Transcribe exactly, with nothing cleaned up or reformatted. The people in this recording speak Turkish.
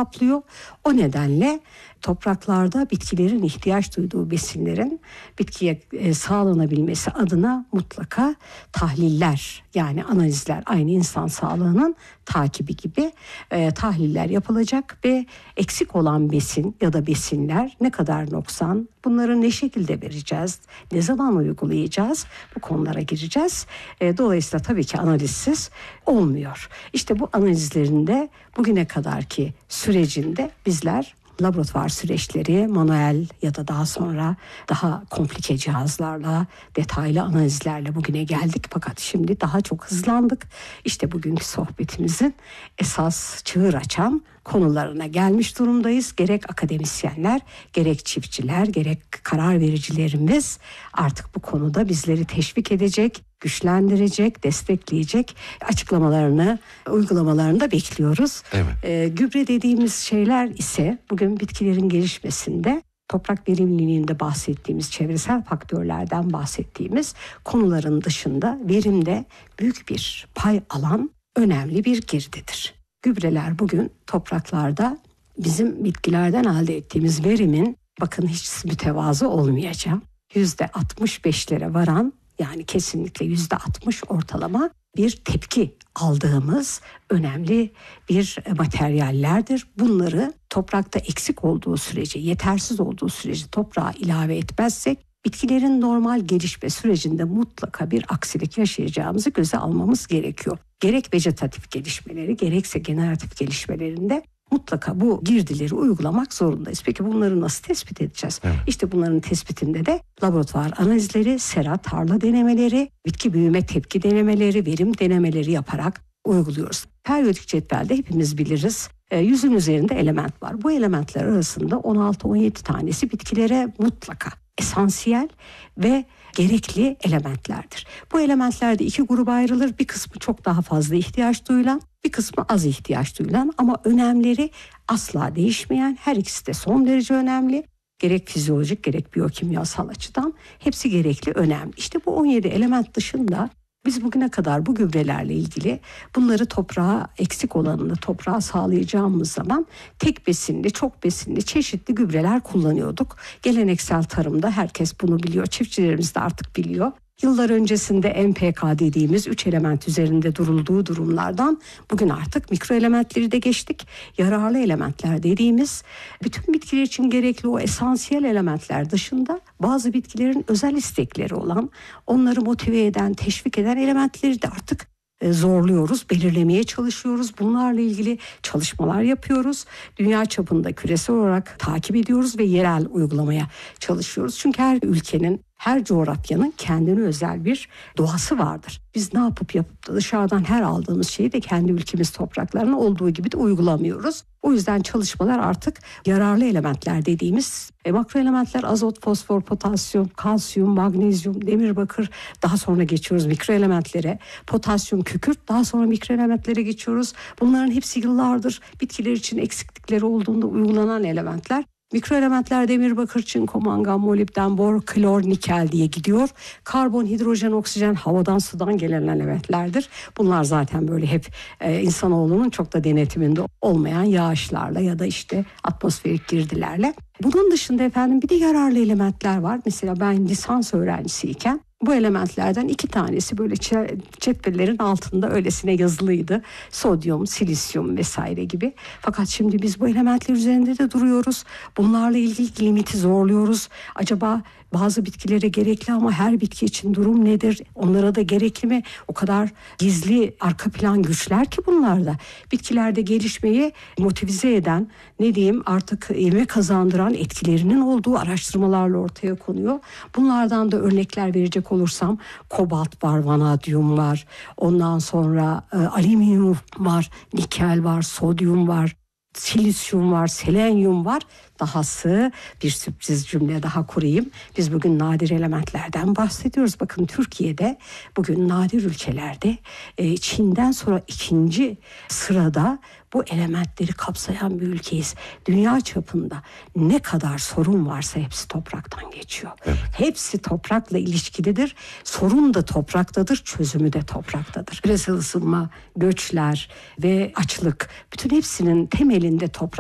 kaplıyor. O nedenle topraklarda bitkilerin ihtiyaç duyduğu besinlerin bitkiye e, sağlanabilmesi adına mutlaka tahliller, yani analizler, aynı insan sağlığının takibi gibi e, tahliller yapılacak ve eksik olan besin ya da besinler ne kadar noksan, bunları ne şekilde vereceğiz, ne zaman uygulayacağız, bu konulara gireceğiz. E, dolayısıyla tabii ki analizsiz olmuyor. İşte bu analizlerinde bugüne kadarki sürecinde bizler laboratuvar süreçleri, manuel ya da daha sonra daha komplike cihazlarla, detaylı analizlerle bugüne geldik. Fakat şimdi daha çok hızlandık. İşte bugünkü sohbetimizin esas çığır açan konularına gelmiş durumdayız. Gerek akademisyenler, gerek çiftçiler, gerek karar vericilerimiz artık bu konuda bizleri teşvik edecek, güçlendirecek, destekleyecek açıklamalarını, uygulamalarını da bekliyoruz. Evet. Ee, gübre dediğimiz şeyler ise bugün bitkilerin gelişmesinde, toprak verimliliğinde bahsettiğimiz, çevresel faktörlerden bahsettiğimiz konuların dışında verimde büyük bir pay alan önemli bir girdidir. Gübreler bugün topraklarda bizim bitkilerden elde ettiğimiz verimin, bakın hiç mütevazı olmayacağım, yüzde altmış beşlere varan, yani kesinlikle yüzde altmış ortalama bir tepki aldığımız önemli bir materyallerdir. Bunları toprakta eksik olduğu sürece, yetersiz olduğu sürece toprağa ilave etmezsek bitkilerin normal gelişme sürecinde mutlaka bir aksilik yaşayacağımızı göze almamız gerekiyor. Gerek vejetatif gelişmeleri, gerekse generatif gelişmelerinde mutlaka bu girdileri uygulamak zorundayız. Peki bunları nasıl tespit edeceğiz? Evet. İşte bunların tespitinde de laboratuvar analizleri, sera tarla denemeleri, bitki büyüme tepki denemeleri, verim denemeleri yaparak uyguluyoruz. Periyodik cetvelde hepimiz biliriz, yüzün üzerinde element var. Bu elementler arasında on altı on yedi tanesi bitkilere mutlaka esansiyel ve gerekli elementlerdir. Bu elementler de iki gruba ayrılır. Bir kısmı çok daha fazla ihtiyaç duyulan, bir kısmı az ihtiyaç duyulan ama önemleri asla değişmeyen, her ikisi de son derece önemli. Gerek fizyolojik gerek biyokimyasal açıdan hepsi gerekli, önemli. İşte bu on yedi element dışında biz bugüne kadar bu gübrelerle ilgili bunları toprağa, eksik olanını toprağa sağlayacağımız zaman tek besinli, çok besinli çeşitli gübreler kullanıyorduk. Geleneksel tarımda herkes bunu biliyor, çiftçilerimiz de artık biliyor. Yıllar öncesinde N P K dediğimiz üç element üzerinde durulduğu durumlardan bugün artık mikro elementleri de geçtik. Yararlı elementler dediğimiz bütün bitkiler için gerekli o esansiyel elementler dışında bazı bitkilerin özel istekleri olan, onları motive eden, teşvik eden elementleri de artık zorluyoruz, belirlemeye çalışıyoruz. Bunlarla ilgili çalışmalar yapıyoruz. Dünya çapında küresel olarak takip ediyoruz ve yerel uygulamaya çalışıyoruz. Çünkü her ülkenin, her coğrafyanın kendine özel bir doğası vardır. Biz ne yapıp yapıp da dışarıdan her aldığımız şeyi de kendi ülkemiz topraklarına olduğu gibi de uygulamıyoruz. O yüzden çalışmalar artık yararlı elementler dediğimiz e, makro elementler azot, fosfor, potasyum, kalsiyum, magnezyum, demir, bakır, daha sonra geçiyoruz mikro elementlere, potasyum, kükürt, daha sonra mikro elementlere geçiyoruz. Bunların hepsi yıllardır bitkiler için eksiklikleri olduğunda uygulanan elementler. Mikro elementler demir, bakır, çinko, mangan, molibden, bor, klor, nikel diye gidiyor. Karbon, hidrojen, oksijen havadan sudan gelen elementlerdir. Bunlar zaten böyle hep e, insanoğlunun çok da denetiminde olmayan yağışlarla ya da işte atmosferik girdilerle. Bunun dışında efendim bir de yararlı elementler var. Mesela ben lisans öğrencisiyken bu elementlerden iki tanesi böyle cetvellerin altında öylesine yazılıydı. Sodyum, silisyum vesaire gibi. Fakat şimdi biz bu elementler üzerinde de duruyoruz. Bunlarla ilgili limiti zorluyoruz. Acaba bazı bitkilere gerekli ama her bitki için durum nedir? Onlara da gerekli mi? O kadar gizli arka plan güçler ki bunlarda. Bitkilerde gelişmeyi motivize eden, ne diyeyim artık ivme kazandıran etkilerinin olduğu araştırmalarla ortaya konuyor. Bunlardan da örnekler verecek olursam kobalt var, vanadyum var. Ondan sonra e, alüminyum var, nikel var, sodyum var, silisyum var, selenyum var. Dahası bir sürpriz cümle daha kurayım. Biz bugün nadir elementlerden bahsediyoruz. Bakın Türkiye'de bugün nadir ülkelerde Çin'den sonra ikinci sırada bu elementleri kapsayan bir ülkeyiz. Dünya çapında ne kadar sorun varsa hepsi topraktan geçiyor. Evet. Hepsi toprakla ilişkilidir. Sorun da topraktadır, çözümü de topraktadır. Küresel ısınma, göçler ve açlık, bütün hepsinin temelinde toprak.